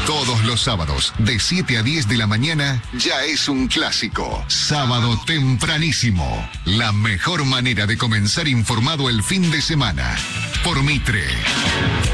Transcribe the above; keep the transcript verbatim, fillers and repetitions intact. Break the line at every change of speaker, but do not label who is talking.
Todos los sábados, de siete a diez de la mañana, ya es un clásico. Sábado tempranísimo. La mejor manera de comenzar informado el fin de semana. Por Mitre.